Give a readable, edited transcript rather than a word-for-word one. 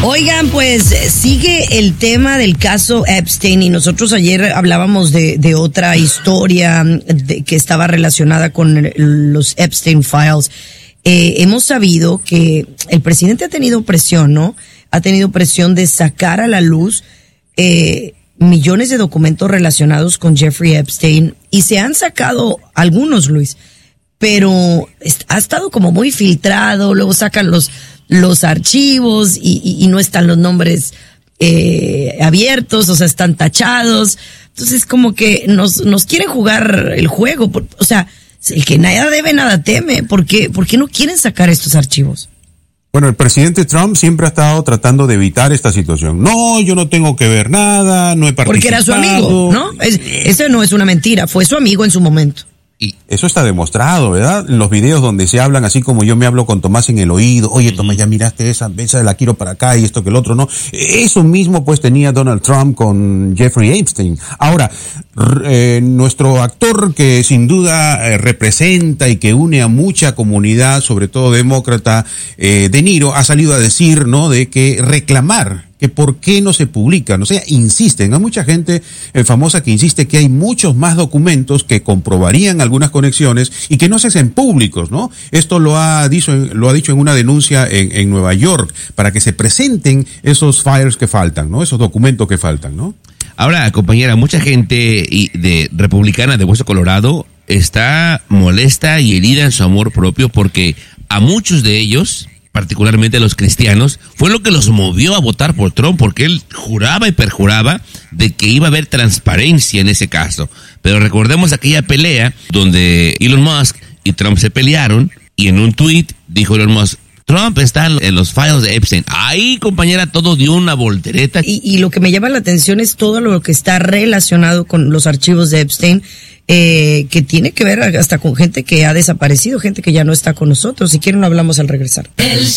Oigan, pues sigue el tema del caso Epstein y nosotros ayer hablábamos de otra historia que estaba relacionada con los Epstein Files. Hemos sabido que el presidente ha tenido presión, ¿no? Ha tenido presión de sacar a la luz millones de documentos relacionados con Jeffrey Epstein y se han sacado algunos, Luis, pero ha estado como muy filtrado, luego sacan los archivos y no están los nombres abiertos, o sea, están tachados. Entonces como que nos quieren jugar el juego, o sea, el que nada debe, nada teme. ¿Por qué no quieren sacar estos archivos? Bueno, el presidente Trump siempre ha estado tratando de evitar esta situación. No, yo no tengo que ver nada, no he participado. Porque era su amigo, ¿no? Ese no es una mentira, fue su amigo en su momento. Y eso está demostrado, ¿verdad? En los videos donde se hablan, así como yo me hablo con Tomás en el oído, oye, Tomás, ya miraste esa la quiero para acá y esto que el otro, ¿no? Eso mismo pues tenía Donald Trump con Jeffrey Epstein. Ahora, nuestro actor que sin duda representa y que une a mucha comunidad, sobre todo demócrata, De Niro, ha salido a decir, ¿no?, de que reclamar que por qué no se publican, o sea, insisten, hay mucha gente famosa que insiste que hay muchos más documentos que comprobarían algunas conexiones y que no se hacen públicos, ¿no? Esto lo ha dicho en una denuncia en Nueva York, para que se presenten esos files que faltan, ¿no? Esos documentos que faltan, ¿no? Ahora, compañera, mucha gente de republicana de Hueso Colorado está molesta y herida en su amor propio porque a muchos de ellos, particularmente a los cristianos, fue lo que los movió a votar por Trump, porque él juraba y perjuraba de que iba a haber transparencia en ese caso. Pero recordemos aquella pelea donde Elon Musk y Trump se pelearon y en un tweet dijo Elon Musk, Trump está en los files de Epstein. Ahí, compañera, todo dio una voltereta. Y lo que me llama la atención es todo lo que está relacionado con los archivos de Epstein, que tiene que ver hasta con gente que ha desaparecido, gente que ya no está con nosotros. Si quieren, lo hablamos al regresar.